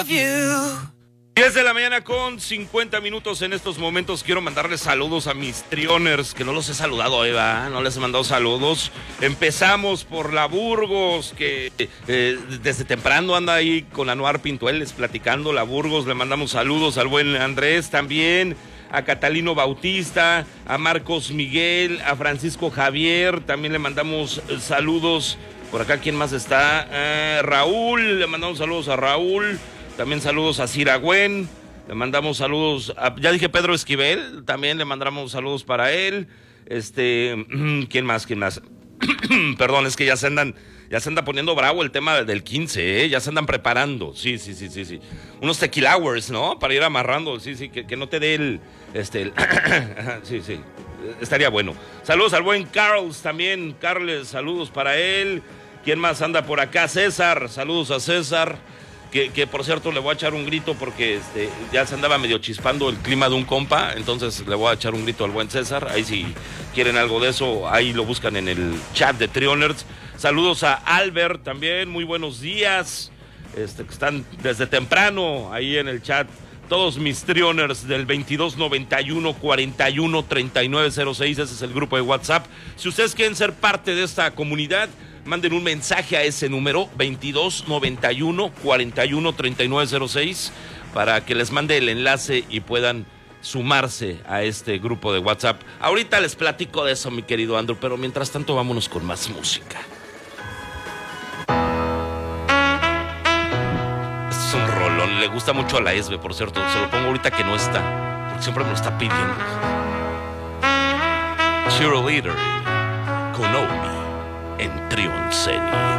10 de la mañana con 50 minutos en estos momentos. Quiero mandarles saludos a mis trioners, que no los he saludado, Eva, no les he mandado saludos. Empezamos por la Burgos, que desde temprano anda ahí con Anuar Pintueles platicando. La Burgos, le mandamos saludos al buen Andrés también, a Catalino Bautista, a Marcos Miguel, a Francisco Javier, también le mandamos saludos. Por acá, ¿quién más está? Raúl, le mandamos saludos a Raúl. También saludos a Ciragüen, le mandamos saludos a, ya dije, Pedro Esquivel, también le mandamos saludos para él. ¿Quién más? Perdón, es que ya se anda poniendo bravo el tema del 15, ya se andan preparando. Sí. Unos tequila hours, ¿no? Para ir amarrando, sí, que no te dé el sí. Estaría bueno. Saludos al buen Carlos también, Carles, saludos para él. ¿Quién más anda por acá? César, saludos a César. Que por cierto le voy a echar un grito porque ya se andaba medio chispando el clima de un compa, entonces le voy a echar un grito al buen César. Ahí si quieren algo de eso, ahí lo buscan en el chat de Trioners. Saludos a Albert también, muy buenos días, que están desde temprano ahí en el chat. Todos mis Trioners del 2291-413906, ese es el grupo de WhatsApp. Si ustedes quieren ser parte de esta comunidad, manden un mensaje a ese número 2291-413906 para que les mande el enlace y puedan sumarse a este grupo de WhatsApp. Ahorita les platico de eso, mi querido Andrew, pero mientras tanto vámonos con más música. Este es un rolón, le gusta mucho a la Esbe, por cierto, se lo pongo ahorita que no está, porque siempre me lo está pidiendo. Cheerleader, Konomi en Trion Ceni.